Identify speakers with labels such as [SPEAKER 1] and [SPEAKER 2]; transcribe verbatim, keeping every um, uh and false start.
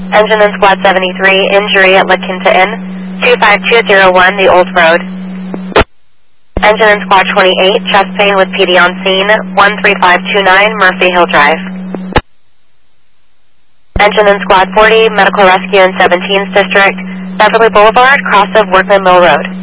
[SPEAKER 1] Engine in Squad seventy-three, injury at La Quinta Inn, two five two zero one, the Old Road. Engine in Squad twenty-eight, chest pain with P D on scene, one three five two nine, Murphy Hill Drive. Engine in Squad forty, medical rescue in seventeenth District, Beverly Boulevard, cross of Workman Mill Road.